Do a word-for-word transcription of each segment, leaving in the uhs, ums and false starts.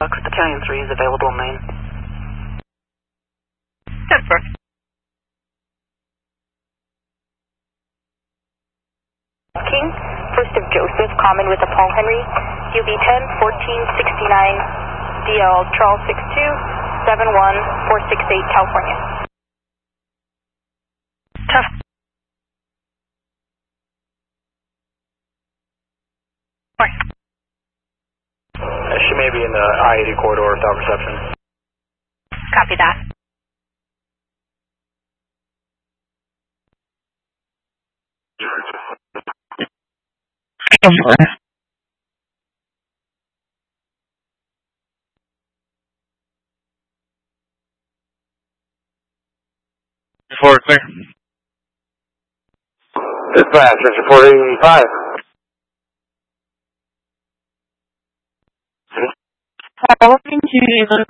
Battalion three is available in Maine. ten four. King, first of Joseph, common with the Paul Henry, U B ten fourteen sixty-nine, D L Charles six two seven one four six eight, California. Tough. Four. Uh, she may be in the I eighty corridor without reception. Copy that. Four clear. Dispatch, report eighty-five. Welcome to the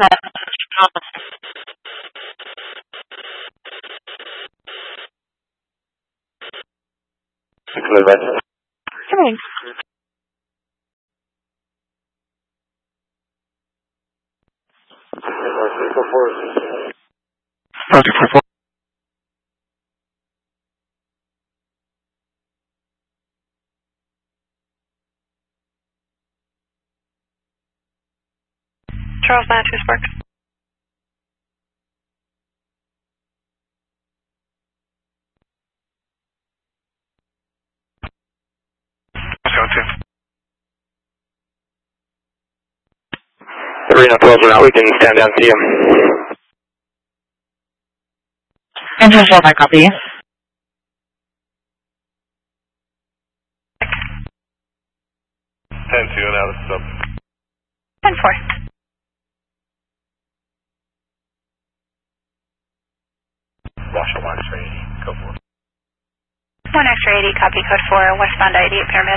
Thanks. Charles nine two Sparks. Let's go two. Three no twelve are out. We can stand down to you. Engine four, my copy. Ten two and out of sub. ten four. Marshall one extra eighty, go for it. one extra eighty, copy code four, westbound I eighty-eight Pyramid.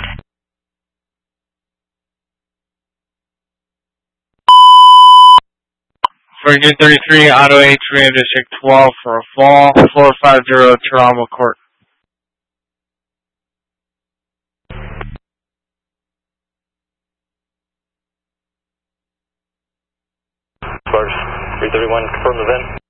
Virgin thirty-three, Auto H, Ram District twelve for a fall, four five zero, Toronto Court. Sparks, three thirty-one, confirm the V I N.